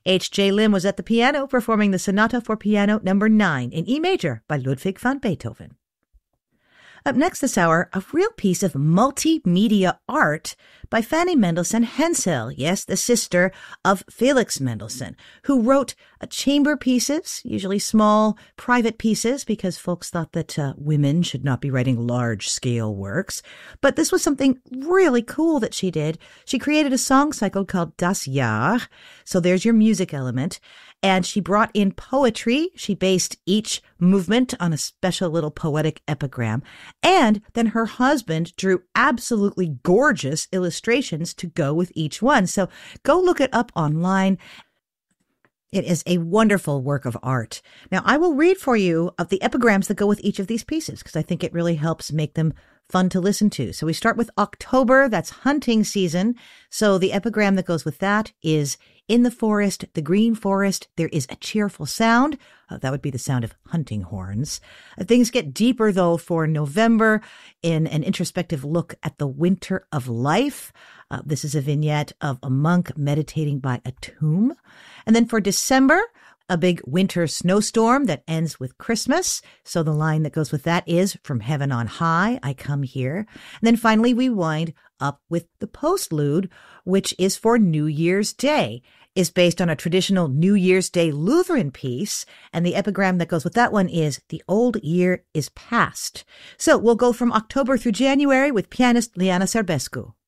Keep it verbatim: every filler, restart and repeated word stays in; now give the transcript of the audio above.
H J. Lim was at the piano performing the Sonata for Piano number nine in E major by Ludwig van Beethoven. Up next this hour, a real piece of multimedia art by Fanny Mendelssohn Hensel, yes, the sister of Felix Mendelssohn, who wrote uh, chamber pieces, usually small private pieces, because folks thought that uh, women should not be writing large-scale works. But this was something really cool that she did. She created a song cycle called Das Jahr, so there's your music element. And she brought in poetry. She based each movement on a special little poetic epigram. And then her husband drew absolutely gorgeous illustrations to go with each one. So go look it up online. It is a wonderful work of art. Now, I will read for you of the epigrams that go with each of these pieces because I think it really helps make them fun to listen to. So we start with October. That's hunting season. So the epigram that goes with that is, in the forest, the green forest, there is a cheerful sound. Uh, that would be the sound of hunting horns. Uh, things get deeper, though, for November in an introspective look at the winter of life. Uh, this is a vignette of a monk meditating by a tomb. And then for December, a big winter snowstorm that ends with Christmas. So the line that goes with that is, from heaven on high, I come here. And then finally, we wind up with the postlude, which is for New Year's Day. Is based on a traditional New Year's Day Lutheran piece. And the epigram that goes with that one is, the old year is past. So we'll go from October through January with pianist Liana Serbescu.